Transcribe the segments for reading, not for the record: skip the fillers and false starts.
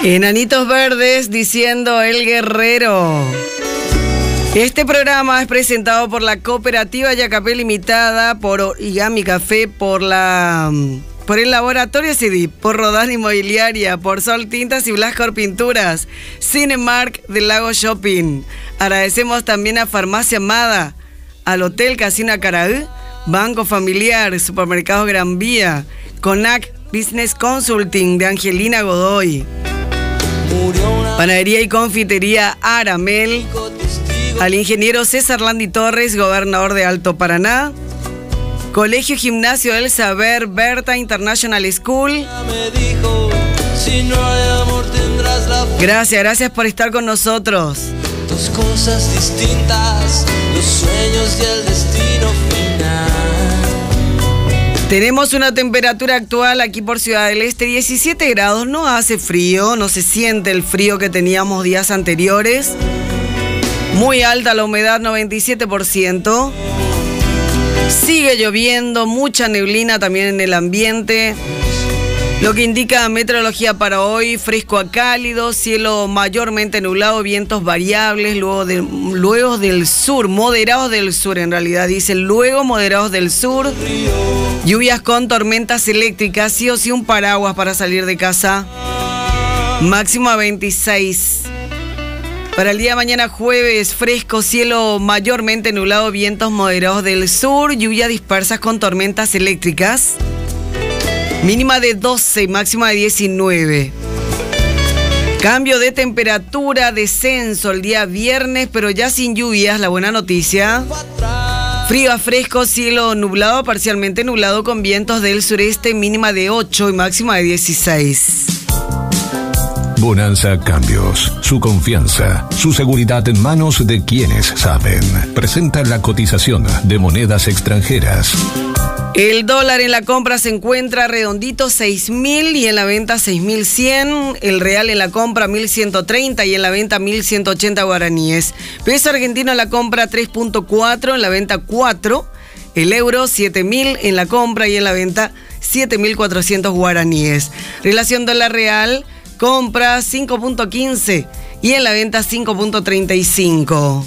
Enanitos Verdes diciendo El Guerrero. Este programa es presentado por la Cooperativa Yacapé Limitada, por Origami Café, por el Laboratorio CD, por Rodán Inmobiliaria, por Sol Tintas y Blascor Pinturas, Cinemark del Lago Shopping. Agradecemos también a Farmacia Amada, al Hotel Casino Acaraú, Banco Familiar, Supermercado Gran Vía, CONAC Business Consulting de Angelina Godoy, Panadería y Confitería Aramel, al ingeniero César Landi Torres, gobernador de Alto Paraná, Colegio Gimnasio del Saber, Berta International School. Gracias por estar con nosotros. Dos cosas distintas, los sueños y el destino final. Tenemos una temperatura actual aquí por Ciudad del Este, 17 grados, no hace frío, no se siente el frío que teníamos días anteriores. Muy alta la humedad, 97%. Sigue lloviendo, mucha neblina también en el ambiente. Lo que indica meteorología para hoy, fresco a cálido, cielo mayormente nublado, vientos variables, luego del sur, moderados del sur en realidad, dicen luego moderados del sur. Lluvias con tormentas eléctricas, sí o sí un paraguas para salir de casa. Máximo a 26. Para el día de mañana jueves, fresco, cielo mayormente nublado, vientos moderados del sur, lluvias dispersas con tormentas eléctricas. Mínima de 12, máxima de 19. Cambio de temperatura, descenso el día viernes, pero ya sin lluvias, la buena noticia. Frío a fresco, cielo nublado, parcialmente nublado con vientos del sureste, mínima de 8 y máxima de 16. Bonanza Cambios, su confianza, su seguridad en manos de quienes saben. Presenta la cotización de monedas extranjeras. El dólar en la compra se encuentra redondito 6.000 y en la venta 6.100. El real en la compra 1.130 y en la venta 1.180 guaraníes. Peso argentino en la compra 3.4, en la venta 4. El euro 7.000 en la compra y en la venta 7.400 guaraníes. Relación dólar real, compra 5.15 y en la venta 5.35.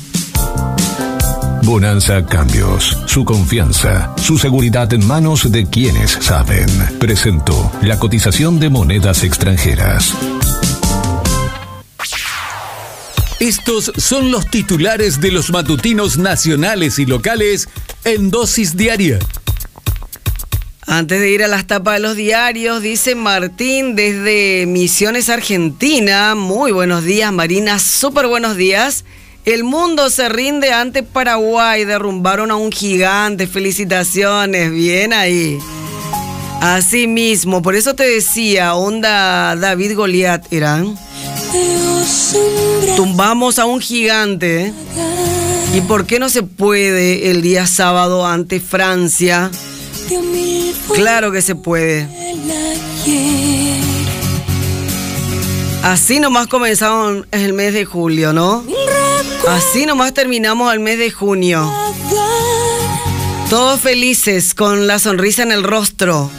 Bonanza Cambios, su confianza, su seguridad en manos de quienes saben. Presentó la cotización de monedas extranjeras. Estos son los titulares de los matutinos nacionales y locales en dosis diaria. Antes de ir a las tapas de los diarios, dice Martín desde Misiones, Argentina. Muy buenos días, Marina, súper buenos días. El mundo se rinde ante Paraguay, derrumbaron a un gigante, felicitaciones, bien ahí. Así mismo, por eso te decía, onda David Goliat, ¿eran? Tumbamos a un gigante. ¿Y por qué no se puede el día sábado ante Francia? Claro que se puede. Así nomás comenzamos el mes de julio, ¿no? Así nomás terminamos el mes de junio. Todos felices, con la sonrisa en el rostro.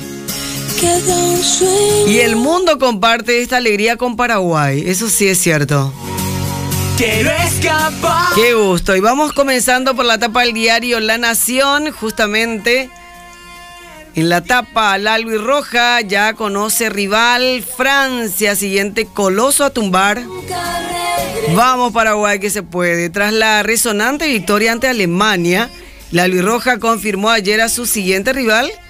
Y el mundo comparte esta alegría con Paraguay. Eso sí es cierto. Quiero escapar. Qué gusto. Y vamos comenzando por la tapa del diario La Nación, justamente. En la tapa, la albirroja ya conoce rival Francia, siguiente coloso a tumbar. Vamos Paraguay que se puede. Tras la resonante victoria ante Alemania, la albirroja confirmó ayer a su siguiente rival